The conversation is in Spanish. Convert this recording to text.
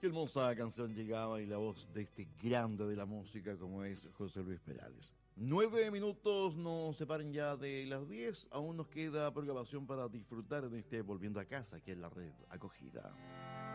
Qué hermosa canción llegaba y la voz de este grande de la música como es José Luis Perales. 9 minutos nos separan ya de las 10. Aún nos queda programación para disfrutar en este Volviendo a Casa, que es la red acogida.